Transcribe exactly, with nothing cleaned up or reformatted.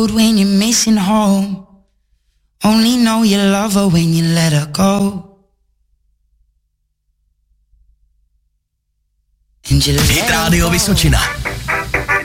when you're missing home. Only know you love her when you let her go. Hit Radio Vysočina.